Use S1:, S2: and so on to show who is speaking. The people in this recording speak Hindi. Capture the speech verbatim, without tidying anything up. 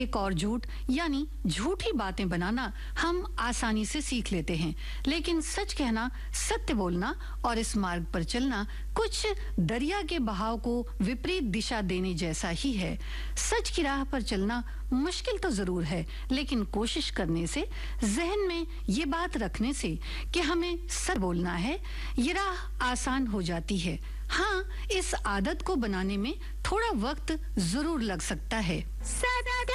S1: एक और झूठ यानी झूठी बातें बनाना हम आसानी से सीख लेते हैं, लेकिन सच कहना, सत्य बोलना और इस मार्ग पर चलना कुछ दरिया के बहाव को विपरीत दिशा देने जैसा ही है। सच की राह पर चलना मुश्किल तो जरूर है, लेकिन कोशिश करने से, जहन में ये बात रखने से कि हमें सच बोलना है, ये राह आसान हो जाती है। हाँ, इस आदत को बनाने में थोड़ा वक्त जरूर लग सकता है।